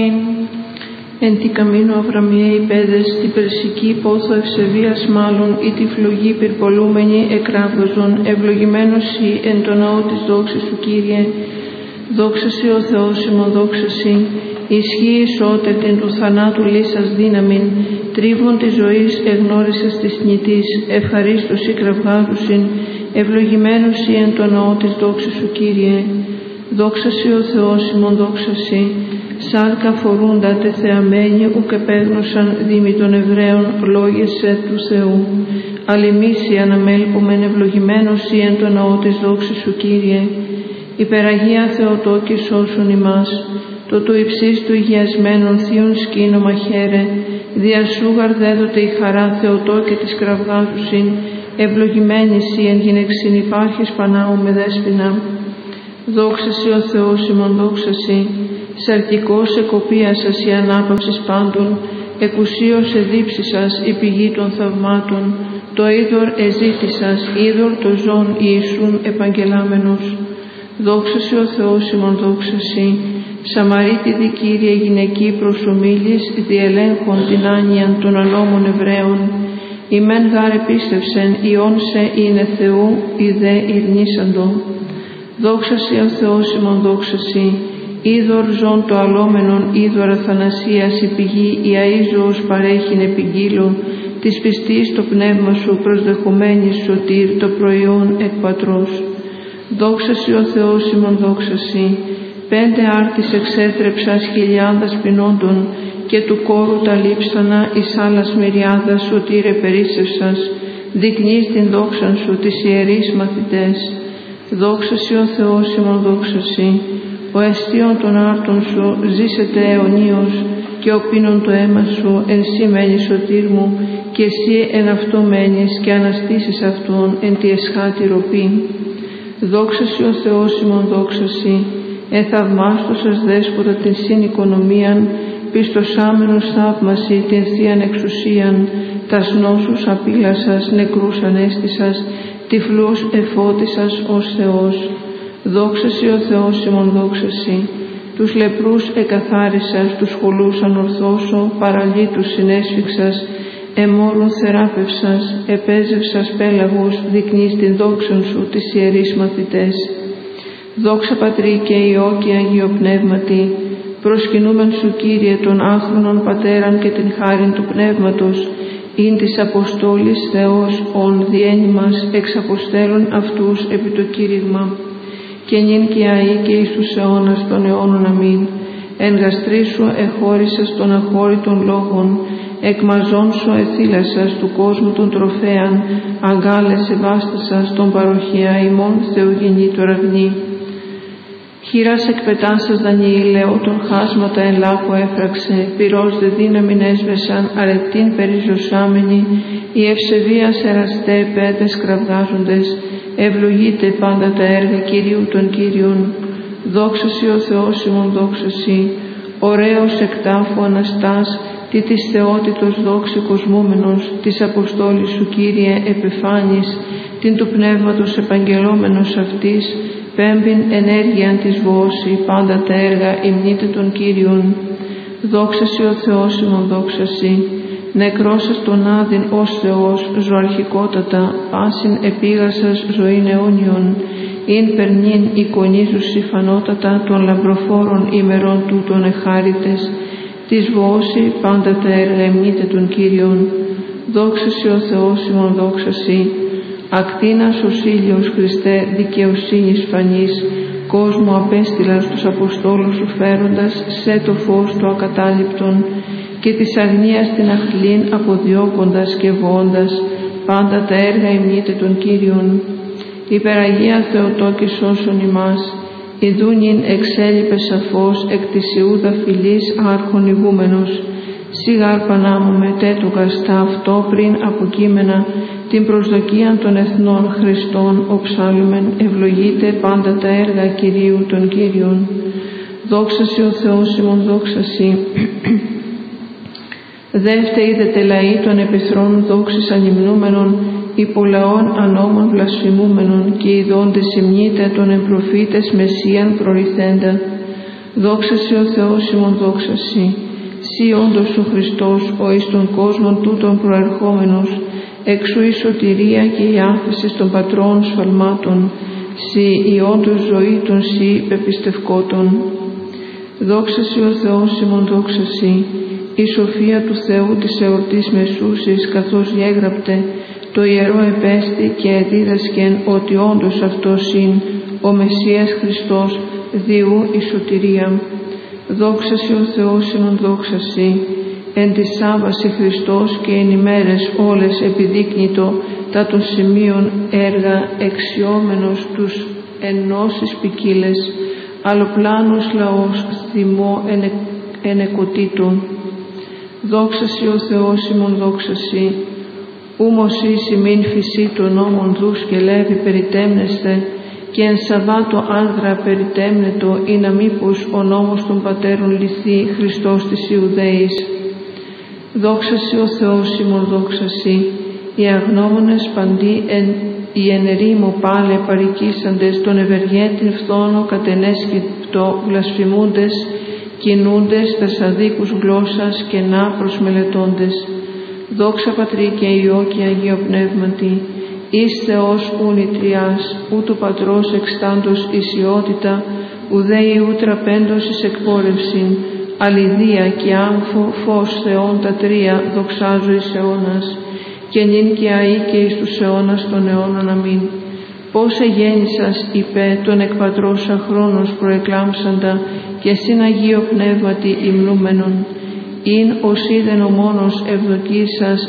Εν τη καμίνου Αβραμιέ παιδες, τη περσική πόθο ευσεβίας μάλλον, ή τη φλογή πυρπολούμενη εκράβδοζον, ευλογημένος ή εν το ναό της δόξης σου Κύριε. Δόξα σοι ο Θεός ημών, δόξα σοι, ισχύει ισότετην του θανάτου λύσας δύναμην, τρίβων της ζωής εγνώρισας της νητής, ευχαρίστως ή κραυγάζουσιν, ευλογημένος ή εν το ναό της δόξης σου Κύριε. Δόξα σοι ο Θεός ημών, δόξα σοι, σάρκα φορούντα τεθεαμένοι ουκ επέγνωσαν δήμοι των Εβραίων λόγεσαι του Θεού. Αλλημίσι αναμέλπομεν ευλογημένος ή εν το ναό της δόξης σου Κύριε. Υπεραγία Θεοτόκη σώσον ημάς, το του υψίστου του υγιασμένων θείων σκήνομα χαίρε, δια σου γαρδέδοτε η χαρά Θεοτόκη της κραυγάζουσιν, ευλογημένης ή εν γυναιξήν υπάρχεις Πανάου με δέσποινα. Δόξα σοι ο Θεός ημών, δόξα σοι, σαρκικός εκοπίασας η ανάπαυσης πάντων, εκουσίως εδίψησας η πηγή των θαυμάτων, το είδωρ εζήτησας, είδωρ το ζών Ιησούν επαγγελάμενος. Δόξα σοι ο Θεός ημών, δόξα σοι, Σαμαρίτιδη Κύριε γυναική προσομίλης, διελέγχον την άνοιαν των ανώμων Εβραίων, η μεν γάρ επίστευσεν, ιόν σε είναι Θεού, η δε ειρνήσαντο. Δόξα σοι ο Θεός ημών, δόξα σοι, είδωρ ζών το αλόμενον, είδωρ αθανασίας η πηγή, η αΐζωος παρέχειν επιγγύλω, της πιστής το πνεύμα σου προσδεχομένης σωτήρ, το προϊόν εκ πατρός. Δόξα σοι ο Θεός ημών, δόξα σοι, πέντε άρτης εξέτρεψας χιλιάδας πεινόντων, και του κόρου τα λείψανα εις άλλας μυριάδας σωτήρε περίσσευσας, δεικνύεις την δόξαν σου τις ιερείς μαθητές. Δόξα σοι ο Θεός ημών, δόξα σοι, ο αισθίων των άρτων σου ζήσεται αιωνίως, και ο πίνων το αίμα σου εν σύ μένεις σωτήρ μου, και εσύ εν αυτό μένεις και αναστήσεις αυτόν εν τη εσχάτη ροπή. Δόξα σοι ο Θεός ημών, δόξα σοι, εθαυμάστωσας δέσποτα την σύν οικονομίαν, πιστοσάμενος θαύμαση την θείαν εξουσίαν, τας νόσους απείλασας, νεκρούς ανέστησας, τυφλούς εφώτισας ως Θεός. Δόξα σοι ο Θεός ημών, δόξα σοι, τους λεπρούς εκαθάρισας, τους χολούς ανορθώσω, παραλύτους συνέσφιξας, εμόρων θεράπευσας, επέζευσας πέλαγος, δεικνύεις την δόξαν σου τις ιερείς μαθητές. Δόξα Πατρί και Υιό και Αγίο Πνεύματι, προσκυνούμεν σου Κύριε των άχρονων πατέραν και την χάριν του Πνεύματος, ειν της Αποστόλης Θεός ον διένυμας εξαποστέλων αυτούς επί το κήρυγμα, και νυν και αεί και εις τους αιώνας των αιώνων αμήν. Εν γαστρί σου εχώρισας των αχώρητων λόγων, εκ μαζών σου εθύλασας του κόσμου των τροφέαν, αγκάλες ευάστασας των παροχιά ημών Θεογεννήτωρ αγνή. Χείρας εκπετάσας Δανιήλεο των χάσματα εν λάκκο έφραξε, πυρός δε δύναμιν έσβεσαν, αρετήν περιζωσάμενοι, η ευσεβίας εραστέ πέτες κραυγάζοντες, ευλογείται πάντα τα έργα Κυρίου των Κύριων. Δόξα σοι ο Θεός ημών, δόξα σοι, ωραίος εκτάφου Αναστάς, τι της θεότητος δόξη κοσμούμενος, της Αποστόλης σου Κύριε επεφάνης, την του Πνεύματος επαγγελόμενος αυτής, πέμπειν ενέργειαν της βόση, πάντα τα έργα υμνείται των Κύριων. Δόξα σοι ο Θεός ημών, δόξα σοι, νεκρώσας τον άδειν ως Θεός, ζωαρχικότατα, πάσιν επίγασας ζωήν αιώνιον, ειν περνήν εικονίζουσι φανότατα των λαμπροφόρων ημερών τούτων εχάριτες, της βόση πάντα τα έργα υμνείται των Κύριων. Δόξα σοι ο Θεός ημών, δόξα σοι, ακτίνας ως ήλιος Χριστέ δικαιοσύνης φανής, κόσμο απέστειλας τους Αποστόλους σου φέροντας σε το φως το ακατάληπτον, και της αγνίας την αχλήν αποδιώκοντας και βόντας, πάντα τα έργα υμνείται των Κύριων. Υπεραγία Θεοτόκη σώσον ημάς, ιδούνιν εξέλιπε σαφώς εκ της Ιούδα φυλής άρχον ηγούμενος, σιγάρ Πανάμου μετέτουγας τα αυτό πριν αποκείμενα, την προσδοκία των εθνών Χριστών οψάλουμεν, ευλογείται πάντα τα έργα Κυρίου των Κύριων. Δόξα σοι ο Θεός ημών, δόξα σοι. Δεύτε είδετε λαοί των επιθρών δόξης ανυμνούμενων, υπολαών ανώμων βλασφημούμενων, και ειδώντες υμνείτε των εμπροφήτες Μεσσίαν προηθέντα. Δόξα Συ ο Θεός ημών, δόξα Συ. Συ όντως ο Χριστός, ο εις τον κόσμον τούτον προερχόμενος, εξού η σωτηρία και η άφεση των πατρών σφαλμάτων, Συ η όντως ζωή των Συ πεπιστευκότων. Δόξα Συ ο Θεός ημών, δόξα Συ. Η σοφία του Θεού της εορτής μεσούσης, καθώς γέγραπτε, το ιερό επέστη και εδίδασκεν ότι όντως αυτός είναι ο Μεσσίας Χριστός, διού η σωτηρία. Δόξα Συ ο Θεός ημών, δόξα Συ. Εν τη Σάββαση Χριστός και εν ημέρες όλες επιδείκνυτο τα των σημείων έργα εξιόμενος τους ενώσεις ποικίλες, αλλοπλάνος λαός θυμό ενεκοτήτων. Δόξα Συ ο Θεός ημών, δόξα Συ. Ούμος εις ημίν φυσί των νόμων δούς και Λέβη περιτέμνεστε, και εν Σαββάτο άνδρα περιτέμνετο, ή να μήπως ο νόμος των πατέρων λυθεί Χριστός της Ιουδαίης. Δόξα Συ ο Θεός ημών, δόξα Συ. Οι αγνώμονες παντί οι εν ερήμο πάλε παρικήσαντες τον ευεργέτην φθόνο κατενέσκυπτο βλασφημούντες, κινούντες τας αδίκους γλώσσας και να προσμελετώντες. Δόξα Πατρί και Υιό και Αγίο Πνεύματι, εις Θεός ούν η Τριάς, ούτου Πατρός εξτάντος εις ιότητα, ουδέ Υιού τραπέντος εις εκπόρευσιν, αλιδία και άμφο φως Θεών τα τρία δοξάζω εις αιώνας, και νυν και αεί και εις τους αιώνας των αιώνων. Αμήν. Πώς εγέννησας, είπε, τον εκ Πατρός αχρόνος προεκλάμψαντα, και συν Αγίο Πνεύματι υμνούμενον, ειν ως είδεν ο μόνος ευδοκίσας